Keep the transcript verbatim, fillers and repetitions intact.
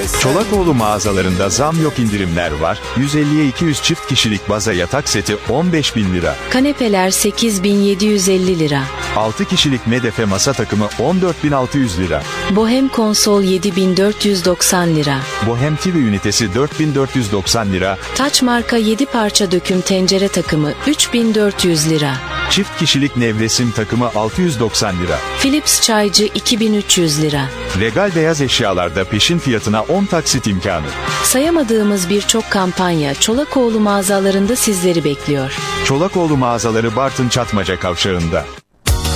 Çolakoğlu mağazalarında zam yok, indirimler var. yüz elliye iki yüz çift kişilik baza yatak seti on beş bin lira. Kanepeler sekiz bin yedi yüz elli lira. altı kişilik medefe masa takımı on dört bin altı yüz lira. Bohem konsol yedi bin dört yüz doksan lira. Bohem T V ünitesi dört bin dört yüz doksan lira. Taç marka yedi parça döküm tencere takımı üç bin dört yüz lira. Çift kişilik nevresim takımı altı yüz doksan lira. Philips çaycı iki bin üç yüz lira. Regal beyaz eşyalarda peşin fiyatına on taksit imkanı. Sayamadığımız birçok kampanya Çolakoğlu mağazalarında sizleri bekliyor. Çolakoğlu mağazaları Bartın Çatmaca Kavşağı'nda.